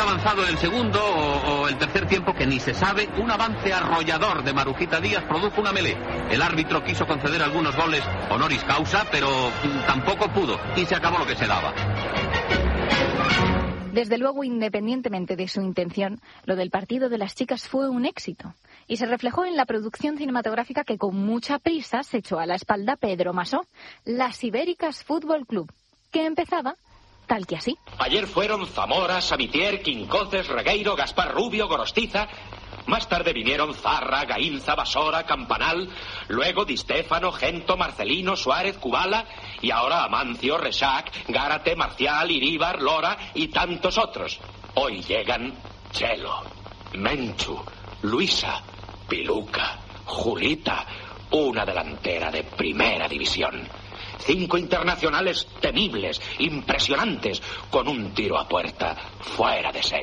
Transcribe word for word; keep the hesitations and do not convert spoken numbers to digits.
avanzado el segundo o, o el tercer tiempo, que ni se sabe, un avance arrollador de Marujita Díaz produjo una melé. El árbitro quiso conceder algunos goles honoris causa, pero mm, tampoco pudo, y se acabó lo que se daba. Desde luego, independientemente de su intención, lo del partido de las chicas fue un éxito. Y se reflejó en la producción cinematográfica que con mucha prisa se echó a la espalda Pedro Masó, Las Ibéricas Fútbol Club, que empezaba tal que así. Ayer fueron Zamora, Samitier, Quincoces, Regueiro, Gaspar Rubio, Gorostiza. Más tarde vinieron Zarra, Gainza, Basora, Campanal, luego Di Stéfano, Gento, Marcelino, Suárez, Kubala, y ahora Amancio, Resac, Gárate, Marcial, Iríbar, Lora y tantos otros. Hoy llegan Chelo, Menchu, Luisa, Piluca, Julita, una delantera de primera división. Cinco internacionales temibles, impresionantes, con un tiro a puerta fuera de serie.